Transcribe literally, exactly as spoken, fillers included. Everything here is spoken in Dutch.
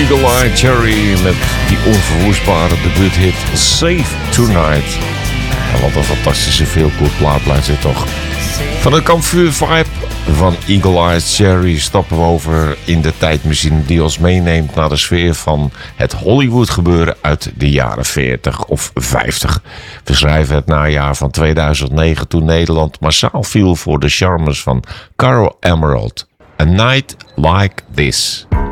Eagle Eye Cherry met die onverwoestbare debuuthit Save Tonight. En wat een fantastische feelgood plaat blijft dit toch. Van de kampvuur vibe van Eagle Eye Cherry stappen we over in de tijdmachine die ons meeneemt naar de sfeer van het Hollywood gebeuren uit de jaren veertig of vijftig. We schrijven het najaar van tweeduizend negen toen Nederland massaal viel voor de charmes van Carol Emerald. A Night Like This.